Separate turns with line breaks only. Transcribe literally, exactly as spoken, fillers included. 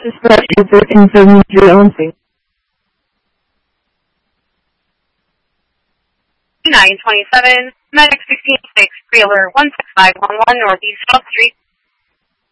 Dispatch is thirteen seventy-three Owensing.
nine twenty-seven, Medic sixteen six, trailer one six five one one Northeast South Street.